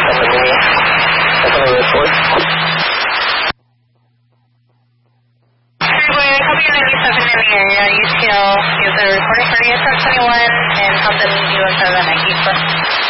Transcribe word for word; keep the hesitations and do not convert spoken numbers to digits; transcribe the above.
Area, U T L, user recording for A S R twenty-one, and Compton U S seven at East.